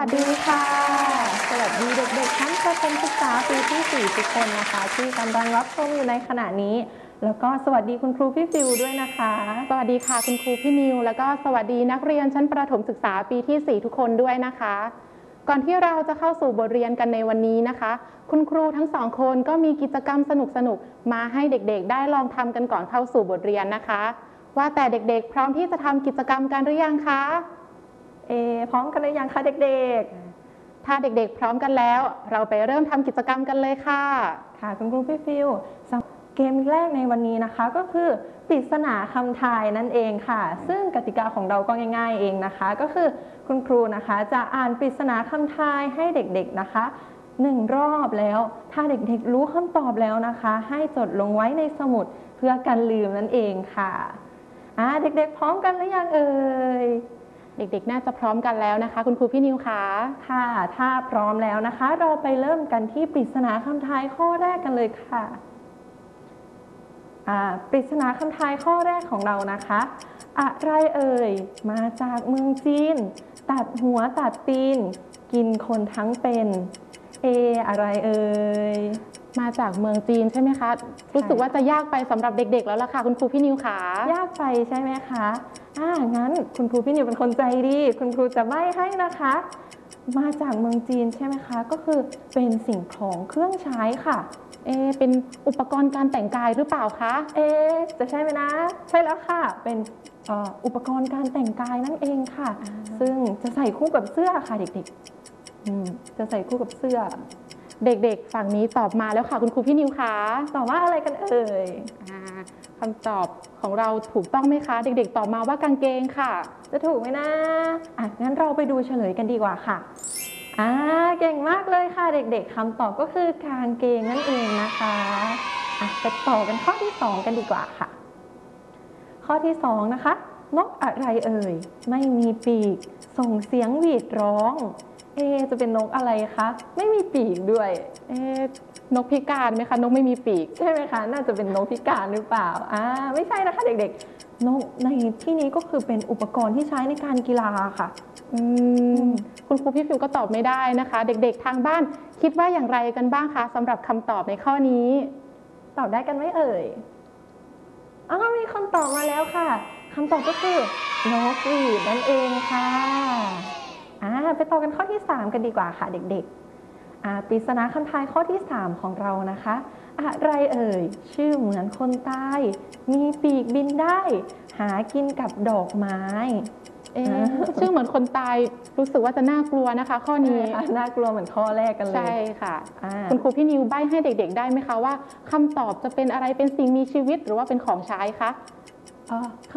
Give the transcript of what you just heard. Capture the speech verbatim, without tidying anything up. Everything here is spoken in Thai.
วัสดีค่ะสวัสดีเด็กๆชั้นประถมศึกษาปีที่สี่ทุกคนนะคะที่กำลังรับชมอยู่ในขณะนี้แล้วก็สวัสดีคุณครูพี่ฟิวด้วยนะคะสวัสดีค่ะคุณครูพี่นิวแล้วก็สวัสดีนักเรียนชั้นประถมศึกษาปีที่สี่ทุกคนด้วยนะคะก่อนที่เราจะเข้าสู่บทเรียนกันในวันนี้นะคะคุณครูทั้งสองคนก็มีกิจกรรมสนุกๆมาให้เด็กๆได้ลองทำกันก่อนเข้าสู่บทเรียนนะคะว่าแต่เด็กๆพร้อมที่จะทำกิจกรรมกันหรือยังคะเอพร้อมกันหรือยังคะเด็กๆถ้าเด็กๆพร้อมกันแล้วเราไปเริ่มทำกิจกรรมกันเลยค่ะค่ะคุณครูพี่ฟิวเกมแรกในวันนี้นะคะก็คือปริศนาคำทายนั่นเองค่ะซึ่งกติกาของเราก็ง่ายๆเองนะคะก็คือคุณครูนะคะจะอ่านปริศนาคำทายให้เด็กๆนะคะหนึ่งรอบแล้วถ้าเด็กๆรู้คำตอบแล้วนะคะให้จดลงไว้ในสมุดเพื่อกันลืมนั่นเองค่ะอ่าเด็กๆพร้อมกันหรือยังเอ่ยเด็กๆน่าจะพร้อมกันแล้วนะคะคุณครูพี่นิวค่ะค่ะถ้าพร้อมแล้วนะคะเราไปเริ่มกันที่ปริศนาคำทายข้อแรกกันเลยค่ะปริศนาคำทายข้อแรกของเรานะคะอะไรเอ่ยมาจากเมืองจีนตัดหัวตัดตีนกินคนทั้งเป็นเออะไรเอ่ยมาจากเมืองจีนใช่ไหมคะรู้สึกว่าจะยากไปสำหรับเด็กๆแล้วล่ะค่ะคุณครูพี่นิวค่ะยากไปใช่ไหมคะอ่างั้นคุณครูพี่นิวเป็นคนใจดีคุณครูจะใบ้ให้นะคะมาจากเมืองจีนใช่ไหมคะก็คือเป็นสิ่งของเครื่องใช้ค่ะเอเป็นอุปกรณ์การแต่งกายหรือเปล่าคะเอจะใช่ไหมนะใช่แล้วค่ะเป็นอุปกรณ์การแต่งกายนั่นเองค่ะซึ่งจะใส่คู่กับเสื้อค่ะเด็กๆจะใส่คู่กับเสื้อเด็กๆฝั่งนี้ตอบมาแล้วค่ะคุณครูพี่นิวคะตอบว่าอะไรกันเอ่ยคำตอบของเราถูกต้องไหมคะเด็กๆตอบมาว่ากางเกงค่ะจะถูกไหมนะอ่ะงั้นเราไปดูเฉลยกันดีกว่าค่ะอ่าเก่งมากเลยค่ะเด็กๆคำตอบก็คือกางเกงนั่นเองนะคะอ่ะไปต่อกันข้อที่สองกันดีกว่าค่ะข้อที่สองนะคะนกอะไรเอ่ยไม่มีปีกส่งเสียงหวีดร้องเอจะเป็นนกอะไรคะไม่มีปีกด้วยเอ๊นกพิการไหมคะนกไม่มีปีกใช่ไหมคะน่าจะเป็นนกพิการหรือเปล่าอ่าไม่ใช่นะคะเด็กๆนกในที่นี้ก็คือเป็นอุปกรณ์ที่ใช้ในการกีฬาค่ะอืมคุณครูพี่ฟิวก็ตอบไม่ได้นะคะเด็กๆทางบ้านคิดว่าอย่างไรกันบ้างคะสำหรับคำตอบในข้อนี้ตอบได้กันไหมเอ่ยอ้าวมีคำตอบมาแล้วค่ะคำตอบก็คือนกหวีดนั่นเองค่ะอ่าไปต่อกันข้อที่สามกันดีกว่าค่ะเด็กๆอ่าปริศนาคำทายข้อที่สามของเรานะคะอะไรเอ่ยชื่อเหมือนคนตายมีปีกบินได้หากินกับดอกไม้เอ๊ชื่อเหมือนคนตายรู้สึกว่าจะน่ากลัวนะคะข้อนี้น่ากลัวเหมือนข้อแรกกันเลยใช่ค่ะคุณครูพี่นิวใบ้ให้เด็กๆได้ไหมคะว่าคำตอบจะเป็นอะไรเป็นสิ่งมีชีวิตหรือว่าเป็นของใช้คะ